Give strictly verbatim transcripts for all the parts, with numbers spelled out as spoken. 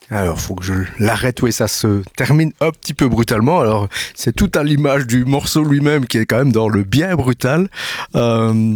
Alors, faut que je l'arrête, oui, ça se termine un petit peu brutalement. Alors, c'est tout à l'image du morceau lui-même qui est quand même dans le bien brutal. Euh,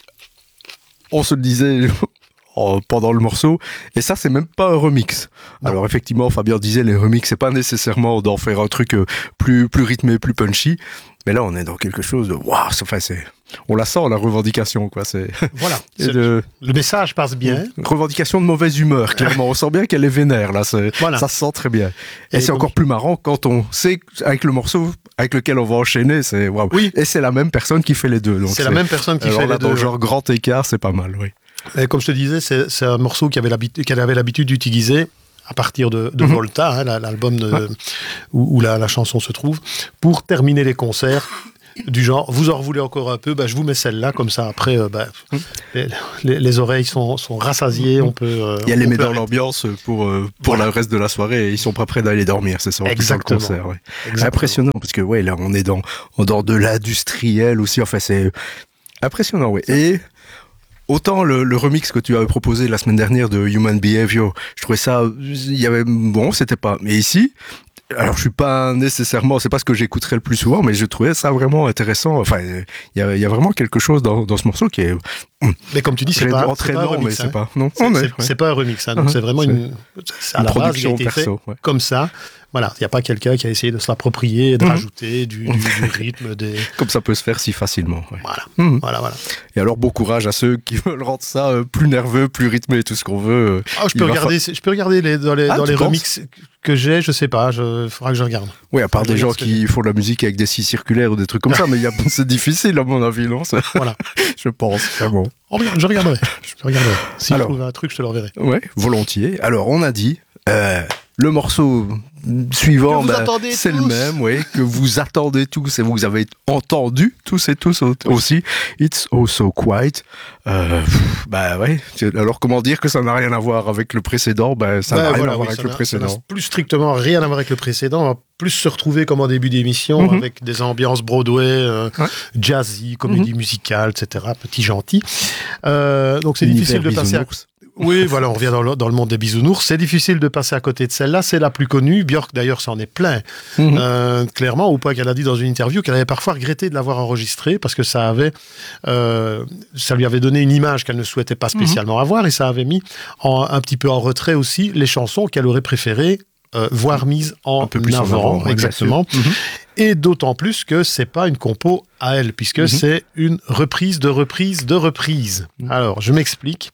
on se le disait pendant le morceau, et ça, c'est même pas un remix. Non. Alors, effectivement, Fabien disait, les remix, c'est pas nécessairement d'en faire un truc plus, plus rythmé, plus punchy. Mais là, on est dans quelque chose de waouh, enfin, c'est, on la sent, la revendication, quoi. C'est, voilà. C'est de, le message passe bien. Revendication de mauvaise humeur, clairement. On sent bien qu'elle est vénère, là. C'est, voilà. Ça se sent très bien. Et, et c'est donc, encore plus marrant quand on sait, avec le morceau avec lequel on va enchaîner, c'est waouh. Oui. Et c'est la même personne qui fait les deux. Donc c'est, c'est la même personne qui alors fait là, les deux. Dans genre grand écart, c'est pas mal, oui. Et comme je te disais, c'est, c'est un morceau qu'elle avait l'habitude, qu'elle avait l'habitude d'utiliser à partir de, de mm-hmm. Volta, hein, l'album de, ouais. où, où la, la chanson se trouve, pour terminer les concerts. Du genre, vous en voulez encore un peu, bah, je vous mets celle-là, comme ça après, euh, bah, mmh. les, les, les oreilles sont, sont rassasiées, mmh. on peut... Euh, Il y a les met dans arrêter. L'ambiance pour, euh, pour voilà. le reste de la soirée, et ils sont pas prêts d'aller dormir, c'est ça, exactement. Tout le concert, ouais. Exactement. Impressionnant, parce que ouais, là on est dans, dans de l'industriel aussi, enfin c'est impressionnant, ouais. Et autant le, le remix que tu avais proposé la semaine dernière de Human Behavior, je trouvais ça, il y avait, bon, c'était pas, mais ici... Alors, je suis pas nécessairement, c'est pas ce que j'écouterais le plus souvent, mais je trouvais ça vraiment intéressant. Enfin, il y a, il y a vraiment quelque chose dans, dans ce morceau qui est. Mais comme tu dis, c'est pas, c'est pas un remix. Mais c'est hein. pas, non. C'est, on est, c'est, ouais. c'est pas un remix, hein, donc uh-huh. c'est vraiment c'est une, c'est à une la production base, il a été perso, fait ouais. comme ça. Voilà, il n'y a pas quelqu'un qui a essayé de se l'approprier et de mmh. rajouter du, du, du rythme. Des... Comme ça peut se faire si facilement. Ouais. Voilà. Mmh. voilà, voilà. Et alors, bon courage à ceux qui veulent rendre ça euh, plus nerveux, plus rythmé, tout ce qu'on veut. Oh, je, peux regarder, fa... je peux regarder les, dans les, ah, dans les remixes que j'ai, je sais pas, il faudra que je regarde. Oui, à part des gens qui font de la musique avec des scies circulaires ou des trucs comme ça, mais y a, c'est difficile à mon avis, non c'est... Voilà. Je pense, c'est bon. Oh, je regarderai, je regarderai. Si alors, je trouve un truc, je te l'enverrai. Ouais, volontiers. Alors, on a dit... Euh, le morceau suivant, ben, c'est tous. Le même, oui, que vous attendez tous et vous avez entendu tous et tous aussi. It's Oh So Quiet. Euh, bah ouais. Alors comment dire que ça n'a rien à voir avec le précédent? Ben ça n'a ben, rien voilà, à voir oui, avec le précédent. Ça n'a plus strictement rien à voir avec le précédent. On va plus se retrouver comme en début d'émission mm-hmm. avec des ambiances Broadway, euh, ouais. jazzy, comédie mm-hmm. musicale, et cetera. Petit gentil. Euh, donc c'est Univers difficile de passer. À... Oui, voilà, on revient dans le, dans le monde des bisounours. C'est difficile de passer à côté de celle-là. C'est la plus connue. Björk, d'ailleurs, s'en est plein. Mm-hmm. Euh, clairement, au point qu'elle a dit dans une interview qu'elle avait parfois regretté de l'avoir enregistrée parce que ça avait, euh, ça lui avait donné une image qu'elle ne souhaitait pas spécialement mm-hmm. avoir et ça avait mis en, un petit peu en retrait aussi les chansons qu'elle aurait préféré euh, voir mises en, un peu plus avant. en avant exactement. Mm-hmm. Et d'autant plus que c'est pas une compo à elle, puisque mm-hmm. c'est une reprise de reprise de reprise. Mm-hmm. Alors, je m'explique.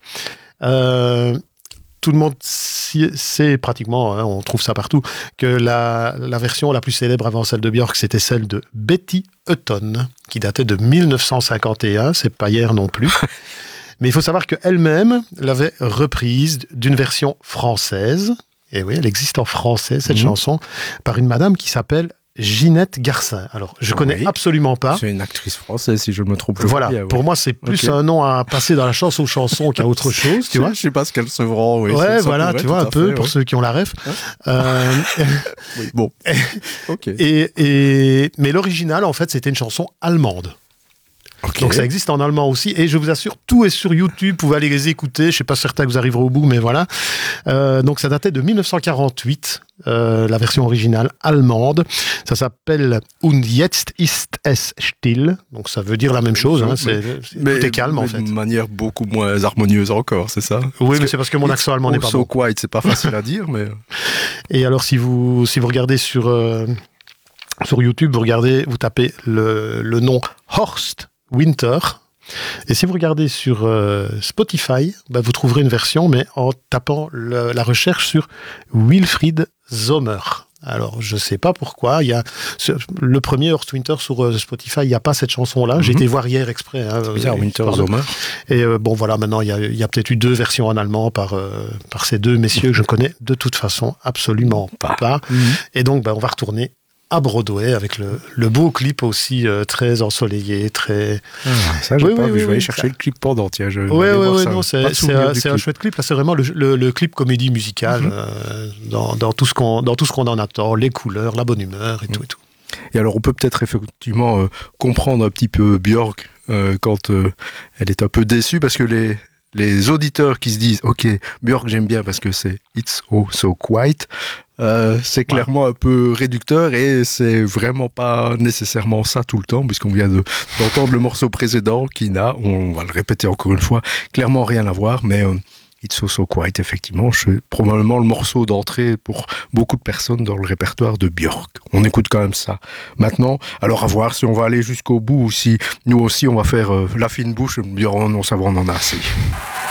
Euh, tout le monde sait pratiquement, hein, on trouve ça partout, que la, la version la plus célèbre avant celle de Björk, c'était celle de Betty Hutton, qui datait de dix-neuf cent cinquante et un, c'est pas hier non plus. Mais il faut savoir qu'elle-même l'avait reprise d'une version française, et oui, elle existe en français, cette mmh. chanson, par une madame qui s'appelle Ginette Garcin. Alors, je connais oui. absolument pas. C'est une actrice française, si je me trompe. Voilà. Bien, oui. Pour moi, c'est plus okay. un nom à passer dans la chanson chanson qu'à autre chose, tu vois. Je sais pas ce qu'elle se vend, oui. Ouais, voilà, tu vois, un peu, fait, pour ouais. ceux qui ont la ref. Hein euh... oui, bon. ok. Et, et... Mais l'original, en fait, c'était une chanson allemande. Okay. Donc ça existe en allemand aussi, et je vous assure, tout est sur YouTube, vous pouvez aller les écouter, je ne suis pas certain que vous arriverez au bout, mais voilà. Euh, donc ça datait de dix-neuf cent quarante-huit, euh, la version originale allemande. Ça s'appelle Und jetzt ist es still, donc ça veut dire la même chose, hein, c'est, c'est, mais, tout est calme mais en fait. De manière beaucoup moins harmonieuse encore, c'est ça? Oui, parce mais c'est parce que mon accent allemand n'est pas so bon. Quiet, c'est pas facile à dire, mais... Et alors si vous, si vous regardez sur, euh, sur YouTube, vous regardez, vous tapez le, le nom Horst Winter. Et si vous regardez sur euh, Spotify, bah, vous trouverez une version, mais en tapant le, la recherche sur Wilfried Sommer. Alors, je ne sais pas pourquoi. Il y a le premier Horst Winter sur euh, Spotify, il n'y a pas cette chanson-là. Mm-hmm. J'ai été voir hier exprès. Hein, c'est bizarre, Winter Sommer. Et euh, bon, voilà, maintenant, il y a, il y a peut-être eu deux versions en allemand par, euh, par ces deux messieurs que je connais de toute façon absolument pas. pas. Mm-hmm. Et donc, bah, on va retourner à Broadway, avec le, le beau clip aussi euh, très ensoleillé, très... Ah, ça, j'ai oui, pas oui, vu. Oui, je vais aller oui, chercher ça... le clip pendant, tiens. Je oui, oui, oui, non, c'est, c'est, un, c'est un chouette clip. Là, c'est vraiment le, le, le clip comédie musicale, mm-hmm. euh, dans, dans, tout ce qu'on, dans tout ce qu'on en attend, les couleurs, la bonne humeur et mm. tout et tout. Et alors, on peut peut-être effectivement euh, comprendre un petit peu Björk euh, quand euh, elle est un peu déçue, parce que les... les auditeurs qui se disent, ok, Björk j'aime bien parce que c'est It's Oh So Quiet, euh, c'est clairement ouais. un peu réducteur et c'est vraiment pas nécessairement ça tout le temps, puisqu'on vient de, d'entendre le morceau précédent qui n'a, on va le répéter encore une fois, clairement rien à voir, mais euh, It's So So Quiet, effectivement, c'est probablement le morceau d'entrée pour beaucoup de personnes dans le répertoire de Björk. On écoute quand même ça. Maintenant, alors à voir si on va aller jusqu'au bout ou si nous aussi on va faire euh, la fine bouche, on, on, ça va, on en a assez.